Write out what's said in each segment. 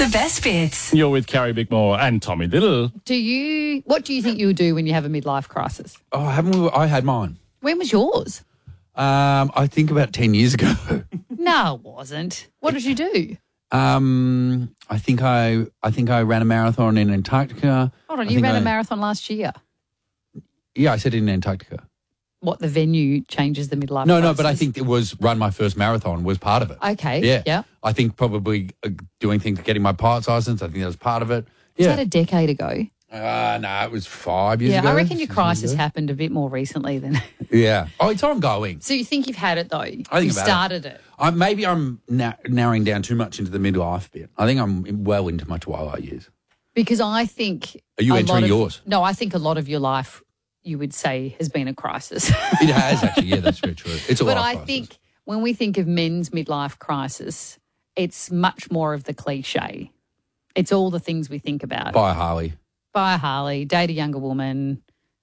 The best bits. You're with Carrie Bickmore and Tommy Little. What do you think you'll do when you have a midlife crisis? Oh, I had mine. When was yours? I think about 10 years ago. No, it wasn't. What did you do? I think I ran a marathon in Antarctica. Hold on, you ran a marathon last year. Yeah, I said in Antarctica. What, the venue changes the midlife No, crisis? but I think it was run my first marathon was part of it. Okay, yeah. I think probably doing things, getting my pilot's license, I think that was part of it. Was that a decade ago? No, it was 5 years ago. Yeah, I reckon your crisis happened a bit more recently than... Yeah. Oh, it's ongoing. So you think you've had it, though? I think you about started it. Maybe I'm narrowing down too much into the midlife bit. I think I'm well into my twilight years. Because I think... Are you entering yours? No, I think a lot of your life, you would say, has been a crisis. It has, actually. Yeah, that's very true. It's a life crisis. But I think when we think of men's midlife crisis, it's much more of the cliche. It's all the things we think about. Buy a Harley. Buy a Harley, date a younger woman.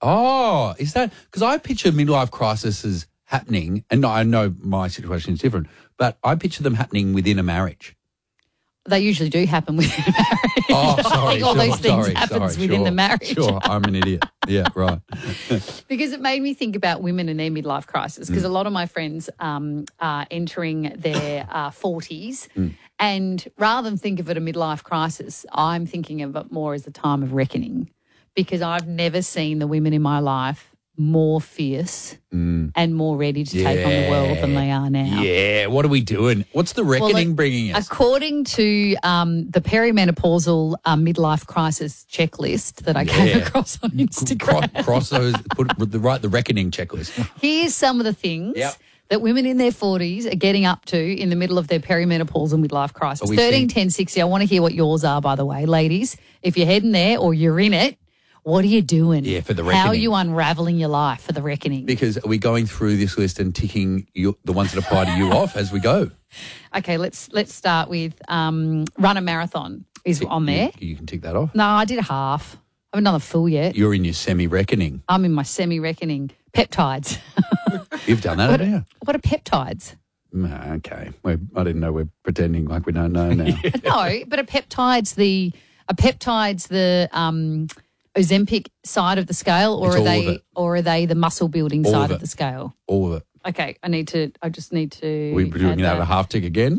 Oh, is that... Because I picture midlife crises happening, and I know my situation is different, but I picture them happening within a marriage. They usually do happen within a marriage. Oh, sorry. I think all those things happens within the marriage. Sure, I'm an idiot. Yeah, right. Because it made me think about women and their midlife crisis, because a lot of my friends are entering their 40s, and rather than think of it a midlife crisis, I'm thinking of it more as a time of reckoning, because I've never seen the women in my life more fierce and more ready to take on the world than they are now. Yeah, what are we doing? What's the reckoning bringing us? According to the perimenopausal midlife crisis checklist that I came across on Instagram. Cross those, the reckoning checklist. Here's some of the things that women in their 40s are getting up to in the middle of their perimenopausal midlife crisis. 13, 10, 60. I want to hear what yours are, by the way. Ladies, if you're heading there or you're in it, what are you doing? Yeah, for the reckoning. How are you unravelling your life for the reckoning? Because are we going through this list and ticking the ones that apply to you off as we go? Okay, let's start with run a marathon is on there. You can tick that off. No, I did a half. I haven't done the full yet. You're in your semi-reckoning. I'm in my semi-reckoning. Peptides. You've done that, haven't you? What are peptides? Okay. I didn't know we're pretending like we don't know now. No, but are peptides the Ozempic side of the scale, or are they the muscle building side of the scale? All of it. Okay, I just need to. We're doing that a half tick again.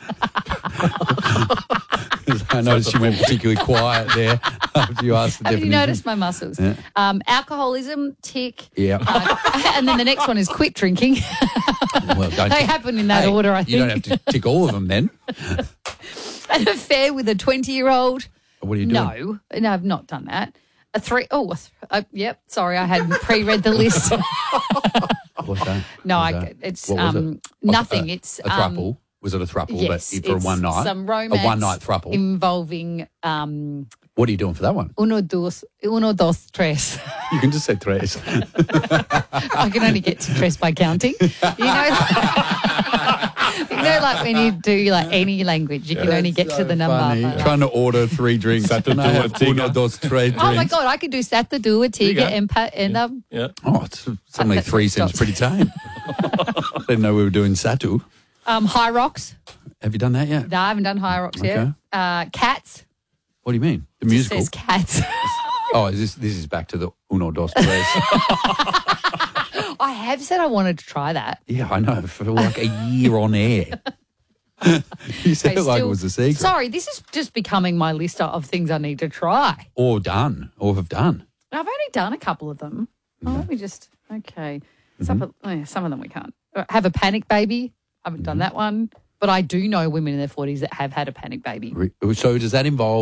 I noticed you went particularly quiet there after you asked the definition. Have you noticed my muscles? Yeah. Alcoholism, tick. Yeah. And then the next one is quit drinking. Well, they happen in that order, I think. You don't have to tick all of them then. An affair with a 20-year-old. What are you doing? No, I've not done that. Yep. Sorry, I hadn't pre-read the list. What's that? No, it's nothing. It's a throuple. Was it a throuple? Yes, but for one night. Some romance. A one-night throuple involving. What are you doing for that one? Uno, dos, tres. You can just say tres. I can only get to tres by counting. Like when you do like any language, you can only get to the number. Funny. Trying to order 3 drinks. Uno, dos, tres drinks. Oh my God, I could do sata, dua, tiga, empat, and Oh, it's suddenly 3 seems pretty tame. I didn't know we were doing satu. High rocks. Have you done that yet? No, I haven't done high rocks yet. Cats. What do you mean? The musical? It says cats. Oh, this is back to the uno, dos, tres. I have said I wanted to try that. Yeah, I know. For like a year on air. You said it like it was a secret. Sorry, this is just becoming my list of things I need to try. Or have done. I've only done a couple of them. Oh, let me just, okay. Some of them we can't. Have a panic baby. I haven't done that one. But I do know women in their 40s that have had a panic baby. So does that involve